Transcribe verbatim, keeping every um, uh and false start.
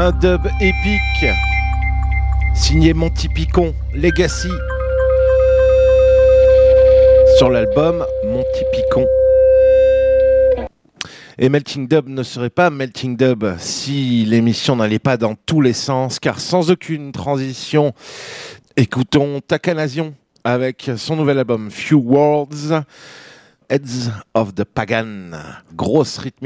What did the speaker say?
un dub épique signé Monty Picon, Legacy, sur l'album Monty Picon. Et Melting Dub ne serait pas Melting Dub si l'émission n'allait pas dans tous les sens, car sans aucune transition, écoutons Takanasion avec son nouvel album Few Words, Heads of the Pagan, grosse rythmique.